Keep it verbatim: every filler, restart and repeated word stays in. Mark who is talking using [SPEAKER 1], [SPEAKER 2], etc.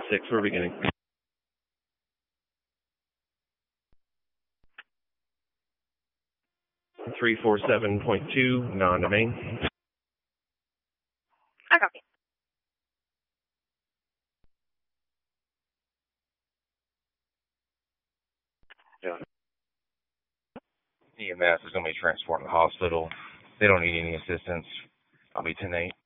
[SPEAKER 1] six, we're beginning. three four seven point two, non-domain.
[SPEAKER 2] I copy.
[SPEAKER 3] Yeah. E M S is going to be transporting to the hospital. They don't need any assistance. I'll be ten eight.